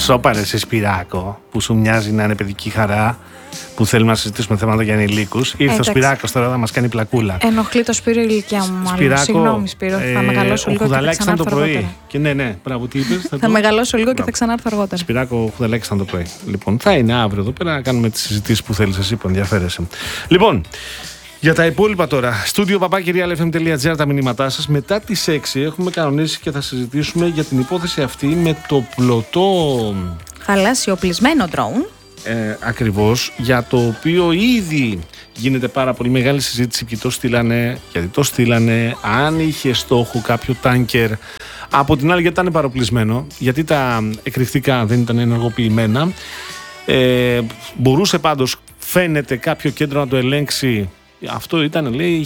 Σώπαρε σε Σπυράκο, που σου μοιάζει να είναι παιδική χαρά, που θέλουμε να συζητήσουμε θέματα για ανηλίκους. Ήρθε ο Σπυράκος τώρα να μας κάνει πλακούλα. Ενοχλεί το Σπύρο η ηλικία μου, μάλλον. Σπυράκο, συγγνώμη, Σπύρο, θα μεγαλώσω λίγο και θα Χουδαλάκης ήταν το ξανάρθω πρωί. αργότερα. Και ναι, μπράβο, τι είπες? Θα μεγαλώσω λίγο και θα ξανάρθω αργότερα. Σπυράκο, ο Χουδαλάκης ήταν το πρωί. Λοιπόν, θα είναι αύριο εδώ πέρα να κάνουμε τις συζητήσεις που θέλεις εσύ, που ενδιαφέρεσαι. Λοιπόν, για τα υπόλοιπα τώρα. Στούντιο papakirialfm.gr τα μηνύματά σας. Μετά τις 6 έχουμε κανονίσει και θα συζητήσουμε για την υπόθεση αυτή με το πλωτό. Θαλάσσιο-οπλισμένο ντρόουν. Ακριβώς, για το οποίο ήδη γίνεται πάρα πολύ μεγάλη συζήτηση και το στείλανε, γιατί το στείλανε, αν είχε στόχο κάποιο τάνκερ. Από την άλλη, γιατί ήταν παροπλισμένο, γιατί τα εκρηκτικά δεν ήταν ενεργοποιημένα. Μπορούσε πάντως, φαίνεται, κάποιο κέντρο να το ελέγξει. Αυτό ήταν, λέει,